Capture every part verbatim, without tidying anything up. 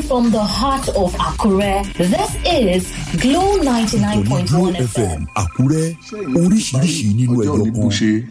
Coming from the heart of Akure, this is Glow ninety-nine point one F M. Akure, oríṣiríṣi nínú ẹyọ kan.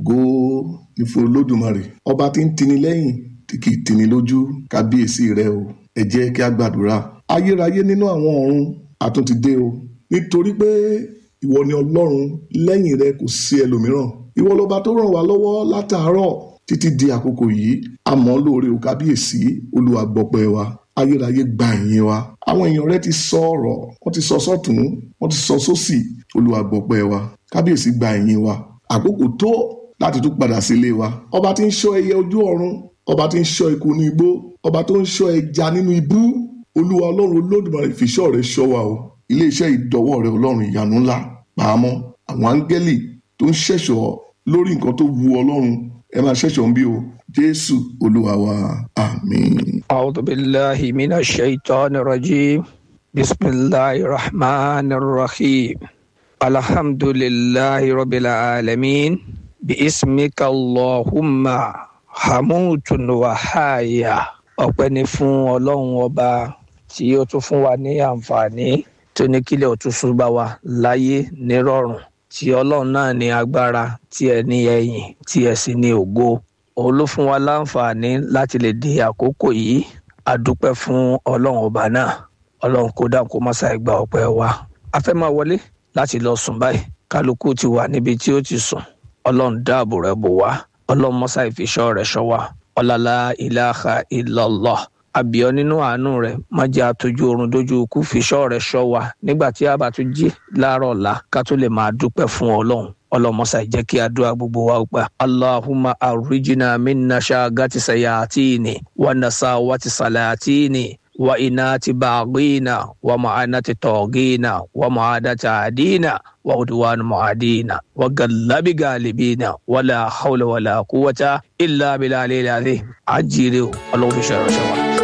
Ògo ni fún Olódùmarè. Ọba tí ń tini lẹ́yìn tí kì í tini lójú, kábíyèsí rẹ o. Ẹ jẹ́ kí a gbàdúrà. Ayérayé nínú àwọn ọ̀run àtúntì dé o. Nítorí pé ìwọ ni Ọlọ́run, lẹ́yìn rẹ kò sí ẹlòmíràn. Ìwọ lọba tó ràn wá lọ́wọ́ látàárọ̀ títí di àkókò yìí. Àmọ́ lóore o kábíyèsí, Olúwa gbọpẹ́ wa. Ayérayé gba ìyìn wa. Àwọn èèyàn rẹ ti sọ ọ̀rọ̀, wọ́n ti sọ sọ́tún, wọ́n ti sọ sósì. Olúwa gbọpẹ́ wa. Kábíyèsí gba ìyìn wa. Àkókò tó láti tún padà sílé wa. Ọba tí ń ṣọ́ ẹyẹ ojú ọ̀run, ọba tí ń ṣọ́ eku ní igbó, ọba tó ń ṣọ́ ẹja nínú ibú. Olúwa Ọlọ́run Olódùmarè fìṣọ́ rẹ̀ ṣọ́ wa o. Ilé iṣẹ́ ìdọ̀wọ́ rẹ̀ Ọlọ́run ìyanu ńlá pàmò. Àwọn áńgẹ́lì tó ń ṣẹ̀ṣọ́ lórí nǹkan tó wu Ọlọ́run ẹ máa ṣẹ̀ṣọ́ ń bí o. Jésù Olúwa wa, àmín. A'udhu billahi minash shaitanir rajim. Bismillahir rahmanir rahim. Alhamdulillahi rabbil alamin. Bi'ismika Allahumma hamutun wa haya. Ọpẹ́ ni fún Ọlọ́run ọba tí ó tún fún wa ní àǹfààní tó ní kílẹ̀ òtúnṣu bá wa láyé nírọ̀rùn, tí Ọlọ́run náà ní agbára, tí ẹ ní ẹ̀yìn, tí ẹ sì ní ògo. Òun ló fún wa láǹfààní láti lè di àkókò yìí. A dúpẹ́ fún Ọlọ́run ọba náà. Ọlọ́run kó dáhùn kó má ṣàì gba ọpẹ́ wa. A fẹ́ máa wọlé láti lọ sùn báyìí. Kálukú ti wà níbi tí ó ti sùn. Ọlọ́run dáàbò rẹ̀ bò wá. Ọlọ́run má ṣàì fi ìṣọ́ rẹ̀ ṣọ́ wa. Ọlọ́lá ilaha illallah. Àbíọ́ nínú àánú rẹ̀ má jẹ́ àtọ́jú oorun dójú ikú, fi ìṣọ́ rẹ̀ ṣọ́ wa nígbà tí a bá tún jí láàárọ̀ ọ̀la ká tó lè máa dúpẹ́ fún Ọlọ́run. Ọlọ́run má ṣàì jẹ́ kí àdúrà gbogbo wa gbà. Allahumma arrijna minna shagati sayatini wa nasawati salatini wa inati baghina wa ma'anati togina wa ma'adati adina wa udwan mu'adina wa gallabi galibina wala hawla wala quwwata illa billahi al-azim. Ajire o, Ọlọ́run fi ṣe ìránṣẹ́ wa.